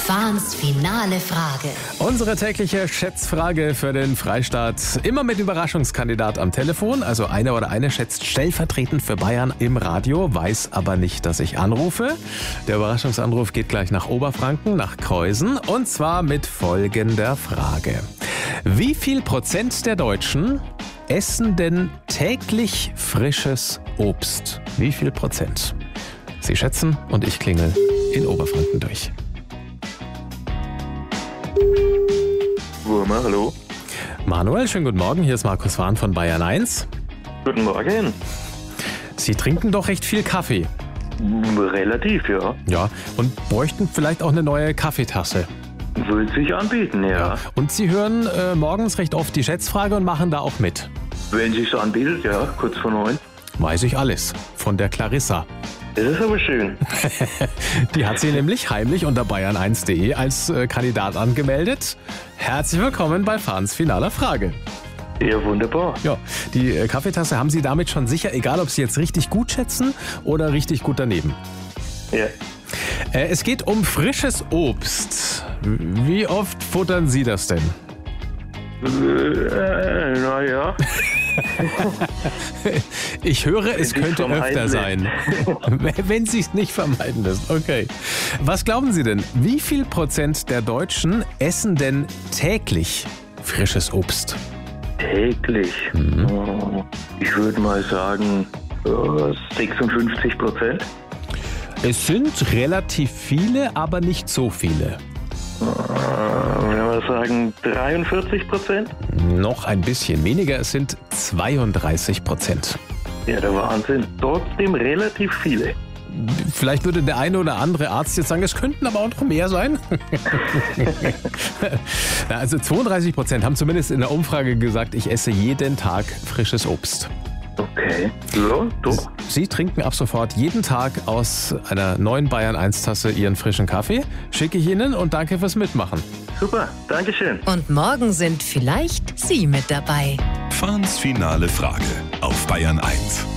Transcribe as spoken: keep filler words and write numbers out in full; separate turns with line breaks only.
Fahns finale Frage.
Unsere tägliche Schätzfrage für den Freistaat. Immer mit Überraschungskandidat am Telefon. Also einer oder eine schätzt stellvertretend für Bayern im Radio, weiß aber nicht, dass ich anrufe. Der Überraschungsanruf geht gleich nach Oberfranken, nach Kreuzen. Und zwar mit folgender Frage. Wie viel Prozent der Deutschen essen denn täglich frisches Obst? Wie viel Prozent? Sie schätzen und ich klingel in Oberfranken durch.
Wurmer, hallo.
Manuel, schönen guten Morgen. Hier ist Markus Fahn von Bayern eins.
Guten Morgen.
Sie trinken doch recht viel Kaffee.
Relativ, ja.
Ja, und bräuchten vielleicht auch eine neue Kaffeetasse.
Würde sich anbieten, ja.
Ja. Und Sie hören äh, morgens recht oft die Schätzfrage und machen da auch mit.
Wenn sich's anbietet, ja, kurz vor neun.
Weiß ich alles. Von der Clarissa.
Das ist aber schön.
Die hat sie nämlich heimlich unter bayern eins punkt de als äh, Kandidat angemeldet. Herzlich willkommen bei Fahns finaler Frage.
Ja, wunderbar.
Ja, die äh, Kaffeetasse haben Sie damit schon sicher, egal ob Sie jetzt richtig gut schätzen oder richtig gut daneben.
Ja.
Äh, es geht um frisches Obst. Wie oft futtern Sie das denn?
Äh, naja.
Ich höre, es
Wenn
könnte
sich's
öfter sein. Wenn Sie es nicht vermeiden lässt. Okay. Was glauben Sie denn? Wie viel Prozent der Deutschen essen denn täglich frisches Obst?
Täglich. Mhm. Ich würde mal sagen äh, sechsundfünfzig Prozent.
Es sind relativ viele, aber nicht so viele.
Wenn wir sagen dreiundvierzig Prozent?
Noch ein bisschen weniger, es sind zweiunddreißig Prozent.
Ja, der Wahnsinn. Trotzdem relativ viele.
Vielleicht würde der eine oder andere Arzt jetzt sagen, es könnten aber auch noch mehr sein. Na, also zweiunddreißig Prozent haben zumindest in der Umfrage gesagt, ich esse jeden Tag frisches Obst.
Okay, ja, doch.
Sie trinken ab sofort jeden Tag aus einer neuen Bayern eins Tasse Ihren frischen Kaffee. Schicke ich Ihnen und danke fürs Mitmachen.
Super, Dankeschön.
Und morgen sind vielleicht Sie mit dabei.
Fahns finale Frage auf Bayern eins.